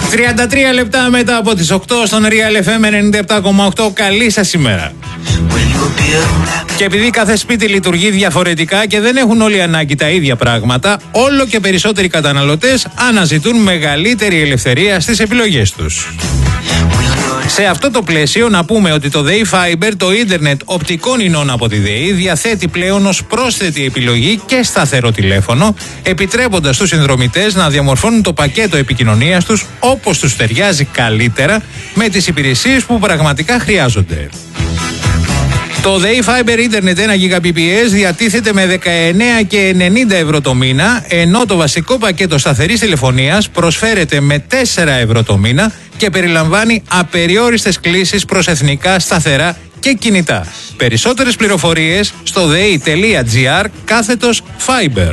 33 λεπτά μετά από τις 8 στον Real FM 97,8. Καλή σας ημέρα. Και επειδή κάθε σπίτι λειτουργεί διαφορετικά και δεν έχουν όλοι ανάγκη τα ίδια πράγματα, όλο και περισσότεροι καταναλωτές αναζητούν μεγαλύτερη ελευθερία στις επιλογές τους. Σε αυτό το πλαίσιο να πούμε ότι το ΔΕΗ Fiber, το ίντερνετ οπτικών ινών από τη ΔΕΗ, διαθέτει πλέον ως πρόσθετη επιλογή και σταθερό τηλέφωνο, επιτρέποντας στους συνδρομητές να διαμορφώνουν το πακέτο επικοινωνίας τους όπως τους ταιριάζει καλύτερα με τις υπηρεσίες που πραγματικά χρειάζονται. Το ΔΕΗ Fiber Internet 1 Gbps διατίθεται με 19 και 90 ευρώ το μήνα, ενώ το βασικό πακέτο σταθερής τηλεφωνίας προσφέρεται με 4 ευρώ το μήνα και περιλαμβάνει απεριόριστες κλήσεις προς εθνικά σταθερά και κινητά. Περισσότερες πληροφορίες στο dei.gr/Fiber.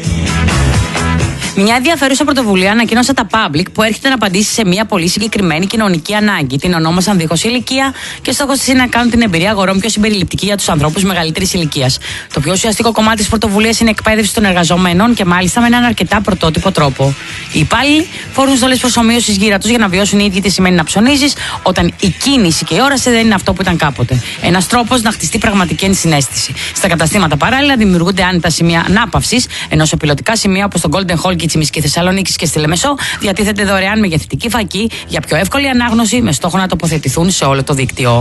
Μια ενδιαφέρουσα πρωτοβουλία ανακοίνωσε τα Public που έρχεται να απαντήσει σε μια πολύ συγκεκριμένη κοινωνική ανάγκη. Την ονόμασαν δίχως ηλικία και στόχος της είναι να κάνουν την εμπειρία αγορών πιο συμπεριληπτική για τους ανθρώπους μεγαλύτερης ηλικίας. Το πιο ουσιαστικό κομμάτι της πρωτοβουλίας είναι η εκπαίδευση των εργαζομένων και μάλιστα με έναν αρκετά πρωτότυπο τρόπο. Οι υπάλληλοι φορούν στολές προσομοίωσης γύρα τους για να βιώσουν οι ίδιοι τι σημαίνει να ψωνίζεις όταν η κίνηση και η όραση δεν είναι αυτό που ήταν κάποτε. Ένας τρόπος να χτιστεί πραγματική ενσυναίσθηση. Στα καταστήματα παράλληλα δημιουργούνται άνετα σημεία ανάπαυσης, ενώ σε πιλωτικά σημεία όπως το Golden Hall Τσιμισκή Θεσσαλονίκης και στη Λεμεσό διατίθεται δωρεάν μεγεθυντική φακή για πιο εύκολη ανάγνωση με στόχο να τοποθετηθούν σε όλο το δίκτυο.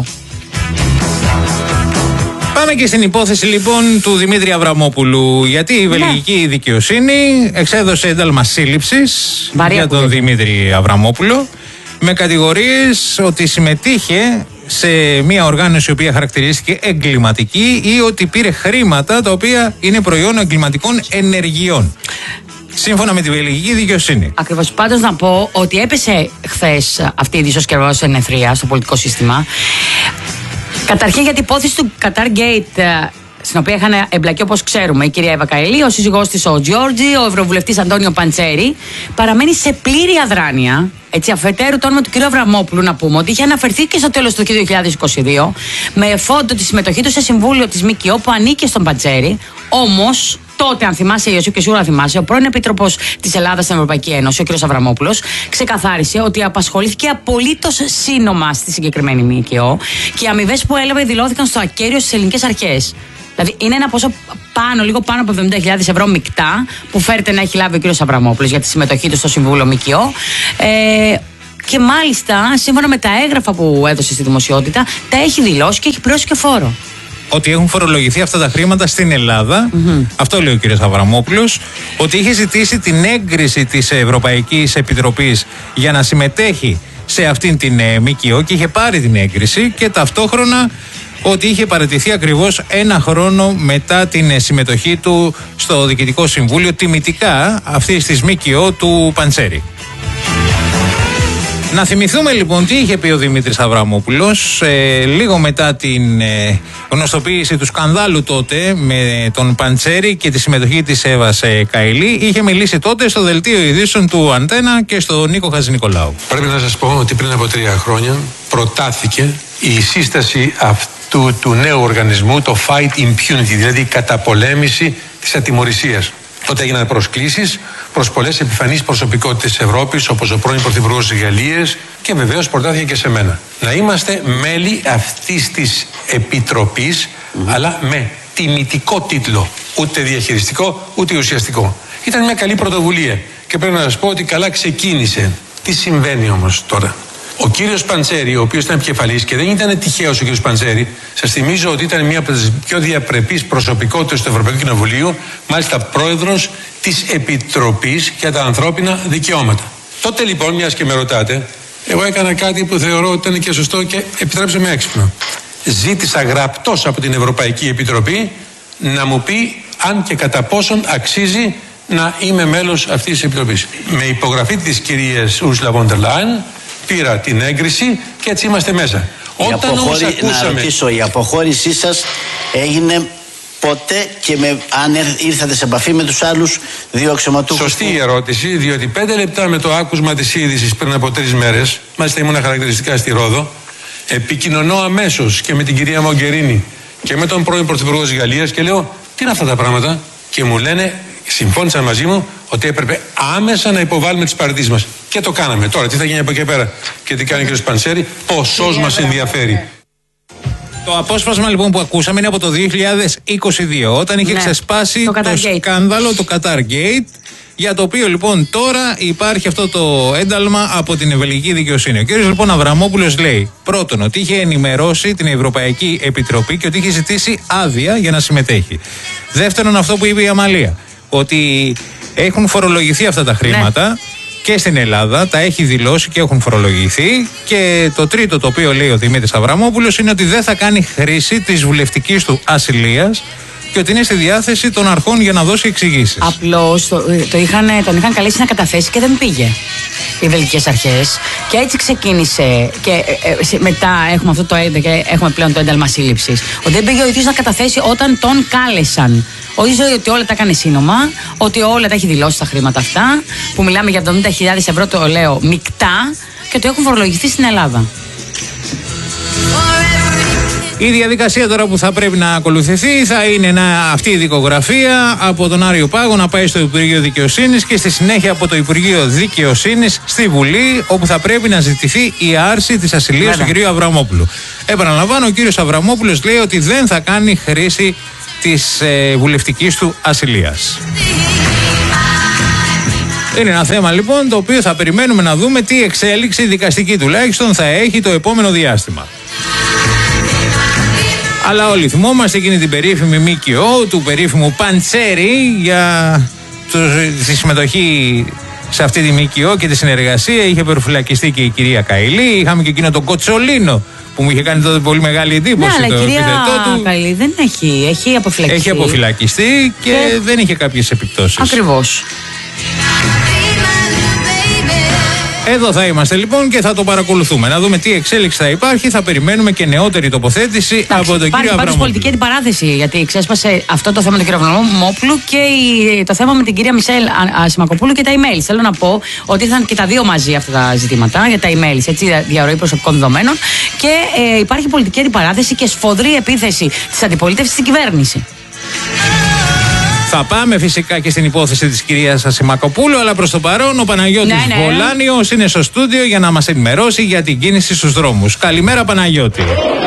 Πάμε και στην υπόθεση λοιπόν του Δημήτρη Αβραμόπουλου, γιατί η βελγική δικαιοσύνη εξέδωσε ένταλμα σύλληψης για τον Δημήτρη Αβραμόπουλο με κατηγορίες ότι συμμετείχε σε μια οργάνωση η οποία χαρακτηρίστηκε εγκληματική ή ότι πήρε χρήματα τα οποία είναι προϊόν εγκληματικών ενεργειών. Σύμφωνα με τη βελγική δικαιοσύνη. Ακριβώς. Πάντως να πω ότι έπεσε χθες αυτή η δισοσκευάσια ενεθρία στο πολιτικό σύστημα. Καταρχήν για την υπόθεση του Qatar Gate, στην οποία είχαν εμπλακεί, όπως ξέρουμε, η κυρία Εύα Καηλή, ο σύζυγός της ο Τζιόρτζι, ο ευρωβουλευτής Αντώνιο Παντσέρη, παραμένει σε πλήρη αδράνεια. Έτσι, αφετέρου, το όνομα του κ. Αβραμόπουλου, να πούμε ότι είχε αναφερθεί και στο τέλος του 2022 με φόντο τη συμμετοχή του σε συμβούλιο της ΜΚΟ που ανήκε στον Παντσέρη. Όμως, τότε, αν θυμάσαι, Ιωσήφ, και σίγουρα θυμάσαι, ο πρώην Επίτροπος της Ελλάδας στην Ευρωπαϊκή Ένωση, ο κ. Αβραμόπουλος, ξεκαθάρισε ότι απασχολήθηκε απολύτως σύνομα στη συγκεκριμένη ΜΚΟ και οι αμοιβές που έλαβε δηλώθηκαν στο ακέραιο στις ελληνικές αρχές. Δηλαδή, είναι ένα ποσό λίγο πάνω από 70.000 ευρώ μεικτά που φέρεται να έχει λάβει ο κ. Αβραμόπουλος για τη συμμετοχή του στο Συμβούλιο ΜΚΟ. Και μάλιστα, σύμφωνα με τα έγγραφα που έδωσε στη δημοσιότητα, τα έχει δηλώσει και έχει πληρώσει και φόρο. Ότι έχουν φορολογηθεί αυτά τα χρήματα στην Ελλάδα. Αυτό λέει ο κ. Αβραμόπουλος. Ότι είχε ζητήσει την έγκριση της Ευρωπαϊκής Επιτροπής για να συμμετέχει σε αυτήν την ΜΚΟ και είχε πάρει την έγκριση, και ταυτόχρονα ότι είχε παραιτηθεί ακριβώς ένα χρόνο μετά την συμμετοχή του στο Διοικητικό Συμβούλιο τιμητικά αυτής της ΜΚΟ του Παντσέρη. Να θυμηθούμε λοιπόν τι είχε πει ο Δημήτρης Αβραμόπουλος λίγο μετά την γνωστοποίηση του σκανδάλου τότε με τον Παντσέρη και τη συμμετοχή της Εύας Καηλή. Είχε μιλήσει τότε στο δελτίο ειδήσεων του Αντένα και στο Νίκο Χατζηνικολάου. Πρέπει να σας πω ότι πριν από 3 χρόνια προτάθηκε η σύσταση αυτού του νέου οργανισμού, το Fight Impunity, δηλαδή η καταπολέμηση της ατιμωρησίας. Τότε έγιναν προσκλήσεις προς πολλές επιφανείς προσωπικότητες της Ευρώπης, όπως ο πρώην Πρωθυπουργός της Γαλλίας, και βεβαίως προτάθηκε και σε μένα. Να είμαστε μέλη αυτής της επιτροπής, αλλά με τιμητικό τίτλο. Ούτε διαχειριστικό, ούτε ουσιαστικό. Ήταν μια καλή πρωτοβουλία και πρέπει να σας πω ότι καλά ξεκίνησε. Τι συμβαίνει όμως τώρα? Ο κύριος Παντσέρη, ο οποίος ήταν επικεφαλής, και δεν ήταν τυχαίος ο κύριος Παντσέρη, σας θυμίζω ότι ήταν μία από τις πιο διαπρεπείς προσωπικότητες του Ευρωπαϊκού Κοινοβουλίου, μάλιστα πρόεδρος της Επιτροπής για τα Ανθρώπινα Δικαιώματα. Τότε λοιπόν, μιας και με ρωτάτε, εγώ έκανα κάτι που θεωρώ ότι ήταν και σωστό και επιτρέψτε με έξυπνο. Ζήτησα γραπτός από την Ευρωπαϊκή Επιτροπή να μου πει αν και κατά πόσον αξίζει να είμαι μέλος αυτής της Επιτροπής. Με υπογραφή της κυρίας Ursula von der Leyen πήρα την έγκριση και έτσι είμαστε μέσα. Όταν όμως ακούσαμε... Να ρωτήσω, η αποχώρησή σας έγινε πότε και αν ήρθατε σε επαφή με τους άλλους δύο αξιωματούχους? Σωστή η ερώτηση, διότι 5 λεπτά με το άκουσμα της είδησης πριν από 3 μέρες, μάλιστα ήμουν χαρακτηριστικά στη Ρόδο, επικοινωνώ αμέσως και με την κυρία Μογκερίνη και με τον πρώην Πρωθυπουργό της Γαλλίας και λέω, τι είναι αυτά τα πράγματα? Και μου λένε, συμφώνησαν μαζί μου, ότι έπρεπε άμεσα να υποβάλουμε τις παραιτήσεις μας. Και το κάναμε. Τώρα τι θα γίνει από εκεί πέρα και τι κάνει ο κ. Παντσέρη, ποσός μας ενδιαφέρει. Το απόσπασμα λοιπόν που ακούσαμε είναι από το 2022, όταν είχε ξεσπάσει το σκάνδαλο, το Qatar Gate, για το οποίο λοιπόν τώρα υπάρχει αυτό το ένταλμα από την βελγική δικαιοσύνη. Ο κ. λοιπόν Αβραμόπουλος λέει πρώτον ότι είχε ενημερώσει την Ευρωπαϊκή Επιτροπή και ότι είχε ζητήσει άδεια για να συμμετέχει. Δεύτερον, αυτό που είπε η Αμαλία, ότι έχουν φορολογηθεί αυτά τα χρήματα και στην Ελλάδα, τα έχει δηλώσει και έχουν φορολογηθεί. Και το τρίτο το οποίο λέει ο Δημήτρης Αβραμόπουλος είναι ότι δεν θα κάνει χρήση της βουλευτικής του ασυλίας και ότι είναι στη διάθεση των αρχών για να δώσει εξηγήσεις. Απλώς τον είχαν καλέσει να καταθέσει και δεν πήγε οι βελγικές αρχές. Και έτσι ξεκίνησε. Και μετά έχουμε αυτό το ένταλμα και έχουμε πλέον το ένταλμα σύλληψης. Ότι δεν πήγε ο ίδιος να καταθέσει όταν τον κάλεσαν. Όχι ότι όλα τα έκανε σύνομα, ότι όλα τα έχει δηλώσει τα χρήματα αυτά, που μιλάμε για 70.000 ευρώ, το λέω μεικτά, και το έχουν φορολογηθεί στην Ελλάδα. Η διαδικασία τώρα που θα πρέπει να ακολουθηθεί θα είναι αυτή η δικογραφία από τον Άριο Πάγο να πάει στο Υπουργείο Δικαιοσύνης και στη συνέχεια από το Υπουργείο Δικαιοσύνης στη Βουλή, όπου θα πρέπει να ζητηθεί η άρση της ασυλίας του κ. Αβραμόπουλου. Επαναλαμβάνω, ο κ. Αβραμόπουλος λέει ότι δεν θα κάνει χρήση της βουλευτικής του ασυλίας. Είναι ένα θέμα λοιπόν το οποίο θα περιμένουμε να δούμε τι εξέλιξη δικαστική τουλάχιστον θα έχει το επόμενο διάστημα. Αλλά όλοι θυμόμαστε εκείνη την περίφημη ΜΚΟ του περίφημου Παντσέρη για τη συμμετοχή σε αυτή τη ΜΚΟ και τη συνεργασία. Είχε προφυλακιστεί και η κυρία Καηλή. Είχαμε και εκείνο τον Κοτσολίνο που μου είχε κάνει τότε πολύ μεγάλη εντύπωση. Ναι, αλλά η κυρία Καηλή δεν έχει αποφυλακιστεί. Έχει αποφυλακιστεί και δεν είχε κάποιες επιπτώσεις. Ακριβώς. Εδώ θα είμαστε λοιπόν και θα το παρακολουθούμε. Να δούμε τι εξέλιξη θα υπάρχει. Θα περιμένουμε και νεότερη τοποθέτηση από τον κύριο Αβραμόπουλο. Υπάρχει πολιτική αντιπαράθεση, γιατί ξέσπασε αυτό το θέμα με τον κύριο Αβραμόπουλου και το θέμα με την κυρία Μισελ Σιμακοπούλου και τα emails. Θέλω να πω ότι ήρθαν και τα δύο μαζί αυτά τα ζητήματα για τα emails, έτσι, διαρροή προσωπικών δεδομένων. Και υπάρχει πολιτική αντιπαράθεση και σφοδρή επίθεση της αντιπολίτευσης στην κυβέρνηση. Θα πάμε φυσικά και στην υπόθεση της κυρίας Σιμακοπούλου, αλλά προς το παρόν ο Παναγιώτης Βολάνιος είναι στο στούντιο για να μας ενημερώσει για την κίνηση στους δρόμους. Καλημέρα Παναγιώτη.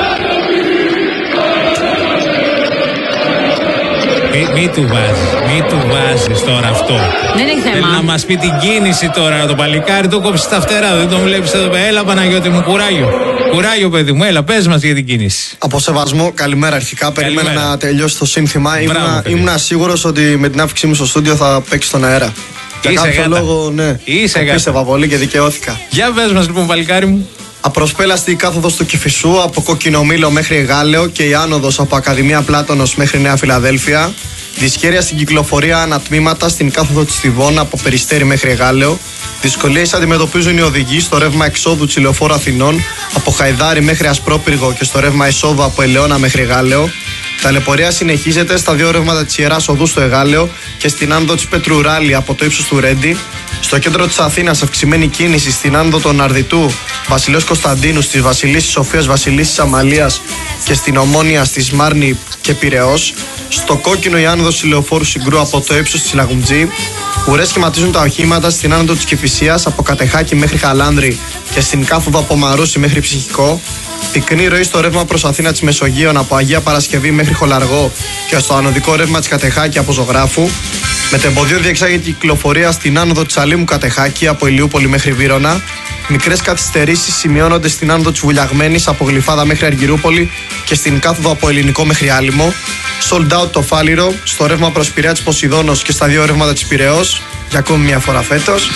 Μη του βάζεις τώρα αυτό. Δεν έχει θέμα. Θέλει να μας πει την κίνηση τώρα. Το παλικάρι του κόψει τα φτερά. Δεν τον βλέπεις εδώ. Έλα Παναγιώτη μου, κουράγιο παιδί μου. Έλα, πες μας για την κίνηση. Από σεβασμό, καλημέρα αρχικά. Περίμενα να τελειώσει το σύνθημα. Ήμουν σίγουρος ότι με την άφηξή μου στο στούντιο θα παίξει στον αέρα. Για κάποιο λόγο, ναι. Πίστευα πολύ και δικαιώθηκα. Για πες μας λοιπόν, παλικάρι μου. Απροσπέλαστη η κάθοδος του Κηφισού από Κόκκινο Μήλο μέχρι Γάλεο και η άνοδος από Ακαδημία Πλάτωνος μέχρι Νέα Φιλαδέλφια. Δυσχέρεια στην κυκλοφορία ανατμήματα στην κάθοδο της Στιβώνα από Περιστέρι μέχρι Γάλεο. Δυσκολίες αντιμετωπίζουν οι οδηγοί στο ρεύμα εξόδου της Λεωφόρου Αθηνών από Χαϊδάρι μέχρι Ασπρόπυργο και στο ρεύμα εισόδου από Ελαιώνα μέχρι Γάλεο. Ταλαιπωρία συνεχίζεται στα δύο ρεύματα της Ιεράς Οδού στο Εγάλεο και στην άνοδο της Πετρουράλη από το ίσος του Ρέντι. Στο κέντρο της Αθήνας αυξημένη κίνηση στην άνοδο των Αρδιτού, Βασιλέως Κωνσταντίνου, στις Βασιλής της Σοφίας, Βασιλής της Αμαλίας και στην Ομόνια στη Μάρνη και Πειραιώς. Στο κόκκινο η άνοδος της Λεωφόρου Συγκρού από το ύψος της Λαγουμτζή. Ουρές σχηματίζουν τα οχήματα στην άνοδο της Κηφισίας από Κατεχάκη μέχρι Χαλάνδρη και στην κάθοδο από Μαρούσι μέχρι Ψυχικό. Πυκνή ροή στο ρεύμα προς Αθήνα της Μεσογείων από Αγία Παρασκευή μέχρι Χολαργό και στο ανωδικό ρεύμα της Κατεχάκη από Ζωγράφου. Μετεμποδίο διεξάγεται κυκλοφορία στην άνοδο της Αλήμου Κατεχάκη από Ηλιούπολη μέχρι Βύρωνα. Μικρές καθυστερήσεις σημειώνονται στην άνοδο της Βουλιαγμένης από Γλυφάδα μέχρι Αργυρούπολη και στην κάθοδο από Ελληνικό μέχρι Άλυμο. Sold out το Φάληρο, στο ρεύμα προς Πειραιά της Ποσειδώνος και στα δύο ρεύματα της Πειραιώς για ακόμη μια φορά φέτος.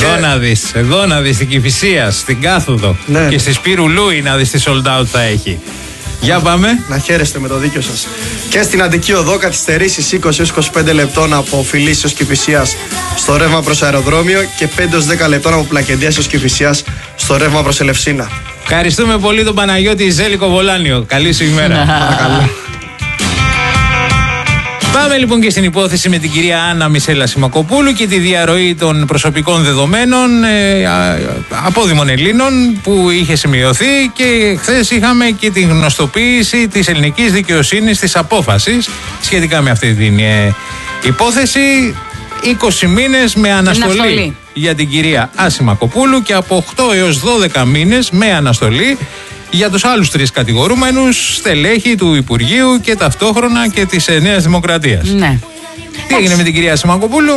Εδώ να δεις την Κηφισία, στην κάθοδο και στη Σπύρου Λούι να δεις τι sold out θα έχει. Για πάμε. Να χαίρεστε με το δίκιο σας. Και στην Αττική Οδό καθυστερήσεις 20-25 λεπτών από Φιλής έως Κηφισίας στο ρεύμα προς αεροδρόμιο και 5-10 λεπτών από Πλακεντίας έως Κηφισίας στο ρεύμα προς Ελευσίνα. Ευχαριστούμε πολύ τον Παναγιώτη Ζέλικο Βολάνιο. Καλή σου ημέρα. Παρακαλώ. Πάμε λοιπόν και στην υπόθεση με την κυρία Άννα Μισέλα Σιμακοπούλου και τη διαρροή των προσωπικών δεδομένων απόδημων Ελλήνων που είχε σημειωθεί, και χθες είχαμε και την γνωστοποίηση της ελληνικής δικαιοσύνης της απόφασης σχετικά με αυτή την υπόθεση. 20 μήνες με αναστολή για την κυρία Ασημακοπούλου και από 8 έως 12 μήνες με αναστολή για τους άλλους 3 κατηγορούμενους στελέχη του Υπουργείου και ταυτόχρονα και της Νέας Δημοκρατίας. Ναι. Τι έγινε με την κυρία Ασημακοπούλου?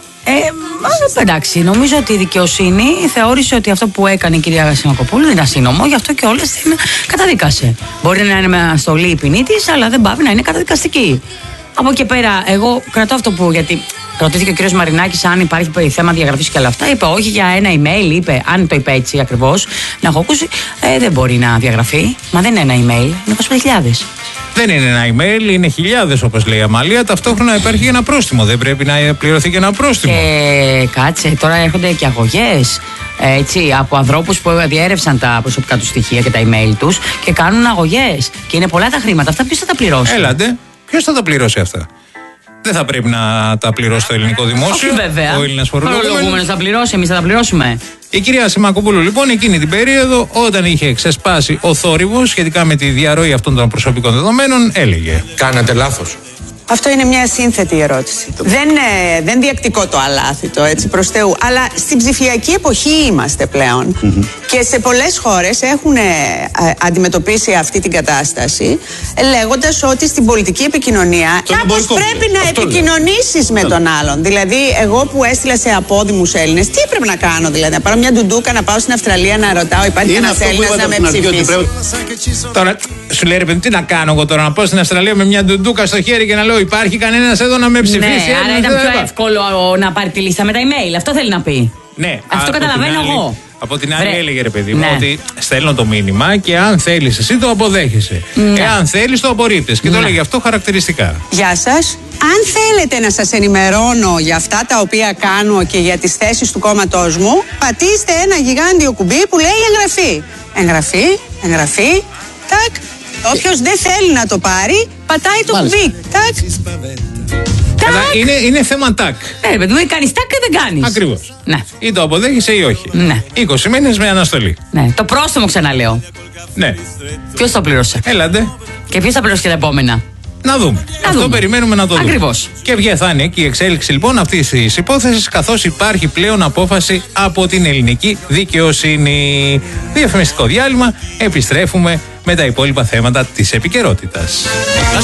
Εντάξει, νομίζω ότι η δικαιοσύνη θεώρησε ότι αυτό που έκανε η κυρία Ασημακοπούλου δεν ήταν σύνομο, γι' αυτό και όλες την καταδίκασε. Μπορεί να είναι με αναστολή η ποινή της, αλλά δεν πάβει να είναι καταδικαστική. Από εκεί πέρα, εγώ κρατώ αυτό που. Γιατί ρωτήθηκε ο κύριος Μαρινάκης αν υπάρχει θέμα διαγραφής και όλα αυτά. Είπε όχι για ένα email, είπε, αν το είπε έτσι ακριβώς, να έχω ακούσει. Δεν μπορεί να διαγραφεί. Μα δεν είναι ένα email, είναι 25.000. Δεν είναι ένα email, είναι χιλιάδες όπως λέει η Αμαλία. Ταυτόχρονα υπάρχει ένα πρόστιμο. Δεν πρέπει να πληρωθεί και ένα πρόστιμο. Κάτσε, τώρα έρχονται και αγωγές από ανθρώπους που διέρευσαν τα προσωπικά τους στοιχεία και τα email τους και κάνουν αγωγές. Και είναι πολλά τα χρήματα. Αυτά ποιος θα τα πληρώσει? Έλατε, ποιος θα τα πληρώσει αυτά? Δεν θα πρέπει να τα πληρώσει το ελληνικό δημόσιο? Όχι, βέβαια. Ο Έλληνας φορολογούμενος θα πληρώσει, εμείς θα τα πληρώσουμε. Η κυρία Ασημακοπούλου λοιπόν εκείνη την περίοδο, όταν είχε ξεσπάσει ο θόρυβος σχετικά με τη διαρροή αυτών των προσωπικών δεδομένων, έλεγε: Κάνατε λάθος. Αυτό είναι μια σύνθετη ερώτηση. Δεν διακτικό το αλάθητο, έτσι προς Θεού. Αλλά στην ψηφιακή εποχή είμαστε πλέον. Και σε πολλές χώρες έχουν αντιμετωπίσει αυτή την κατάσταση, λέγοντας ότι στην πολιτική επικοινωνία κάπως πρέπει να επικοινωνήσεις με τον άλλον. Δηλαδή, εγώ που έστειλα σε απόδημους Έλληνες, τι έπρεπε να κάνω? Δηλαδή, να πάρω μια ντουντούκα, να πάω στην Αυστραλία να ρωτάω, υπάρχει ένας Έλληνας να με ψηφίσει? Τώρα, σου λέει ρε παιδί, τι να κάνω εγώ τώρα, να πάω στην Αυστραλία με μια ντουντούκα στο χέρι και να λέω υπάρχει κανένας εδώ να με ψηφίσει? Ναι, άρα ήταν πιο εύκολο να πάρει τη λίστα με τα email. Αυτό θέλει να πει. Ναι, αυτό καταλαβαίνω εγώ. Από την άλλη έλεγε ρε παιδί μου ότι στέλνω το μήνυμα και αν θέλεις εσύ το αποδέχεσαι. Εάν θέλεις το απορρίπτεις. Και το έλεγε αυτό χαρακτηριστικά. Γεια σας. Αν θέλετε να σας ενημερώνω για αυτά τα οποία κάνω και για τις θέσεις του κόμματός μου, πατήστε ένα γιγάντιο κουμπί που λέει εγγραφή. Εγγραφή, τάκ. Όποιος δεν θέλει να το πάρει, πατάει το κουμπί. Τάκ. Είναι θέμα τάκ. Ναι, κάνεις τάκ και δεν κάνεις. Ακριβώς. Ναι. Ή το αποδέχεσαι ή όχι. Ναι. 20 μήνες με αναστολή. Ναι. Το πρόστιμο ξαναλέω. Ναι. Ποιος το πλήρωσε? Έλατε. Και ποιος θα πληρώσει και τα επόμενα? Να δούμε. Αυτό περιμένουμε να το δούμε. Ακριβώς. Και ποια θα είναι και η εξέλιξη λοιπόν αυτής της υπόθεσης, καθώς υπάρχει πλέον απόφαση από την ελληνική δικαιοσύνη. Διαφημιστικό διάλειμμα. Επιστρέφουμε με τα υπόλοιπα θέματα της επικαιρότητας.